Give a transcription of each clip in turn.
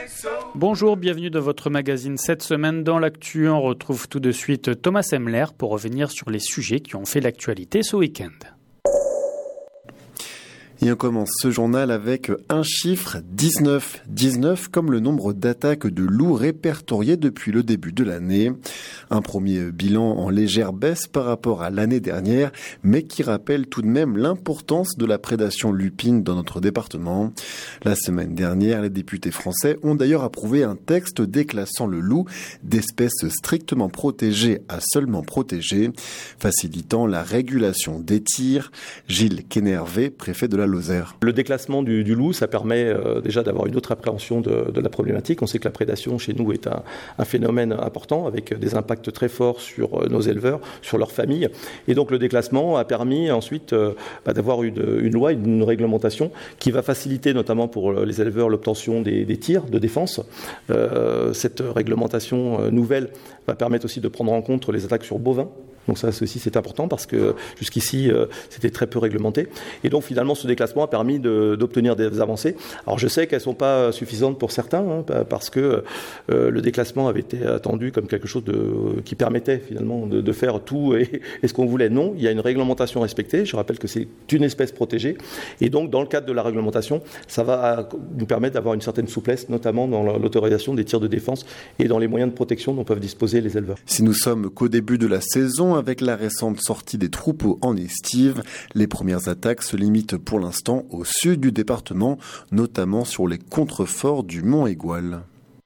Bonjour, bienvenue dans votre magazine cette semaine. Dans l'actu, on retrouve tout de suite Thomas Semler pour revenir sur les sujets qui ont fait l'actualité ce week-end. Et on commence ce journal avec un chiffre, 19. 19 comme le nombre d'attaques de loups répertoriées depuis le début de l'année. Un premier bilan en légère baisse par rapport à l'année dernière, mais qui rappelle tout de même l'importance de la prédation lupine dans notre département. La semaine dernière, les députés français ont d'ailleurs approuvé un texte déclassant le loup d'espèce strictement protégée à seulement protégée, facilitant la régulation des tirs. Gilles Kénervé, préfet de la Lozère. Le déclassement du loup, ça permet déjà d'avoir une autre appréhension de la problématique. On sait que la prédation chez nous est un phénomène important avec des impacts très forts sur nos éleveurs, sur leurs familles. Et donc le déclassement a permis ensuite d'avoir une loi, une réglementation qui va faciliter notamment pour les éleveurs l'obtention des tirs de défense. Cette réglementation nouvelle va permettre aussi de prendre en compte les attaques sur bovins. Donc ça aussi c'est important parce que jusqu'ici c'était très peu réglementé. Et donc finalement ce déclassement a permis d'obtenir des avancées. Alors je sais qu'elles ne sont pas suffisantes pour certains parce que le déclassement avait été attendu comme quelque chose qui permettait finalement de faire tout et ce qu'on voulait. Non, il y a une réglementation respectée. Je rappelle que c'est une espèce protégée. Et donc dans le cadre de la réglementation, ça va nous permettre d'avoir une certaine souplesse, notamment dans l'autorisation des tirs de défense et dans les moyens de protection dont peuvent disposer les éleveurs. Si nous sommes qu'au début de la saison, avec la récente sortie des troupeaux en estive, les premières attaques se limitent pour l'instant au sud du département, notamment sur les contreforts du Mont-Égual.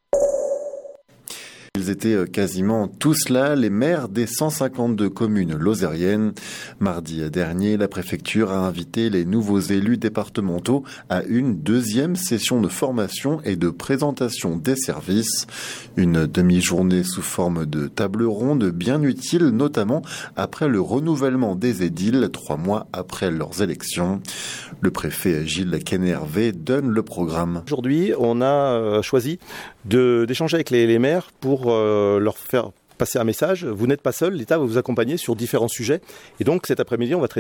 Ils étaient quasiment tous là, les maires des 152 communes lozériennes. Mardi dernier, la préfecture a invité les nouveaux élus départementaux à une deuxième session de formation et de présentation des services. Une demi-journée sous forme de table ronde bien utile, notamment après le renouvellement des édiles 3 mois après leurs élections. Le préfet Gilles Kénervé donne le programme. Aujourd'hui, on a choisi d'échanger avec les maires pour leur faire passer un message. Vous n'êtes pas seul, l'État va vous accompagner sur différents sujets. Et donc cet après-midi, on va traiter